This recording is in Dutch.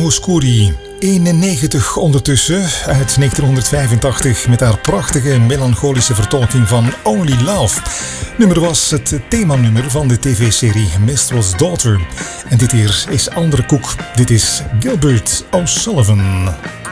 Mouskouri, 91 ondertussen, uit 1985 met haar prachtige melancholische vertolking van Only Love. Het nummer was het themanummer van de tv-serie Mistwell's Daughter. En dit hier is andere koek. Dit is Gilbert O'Sullivan.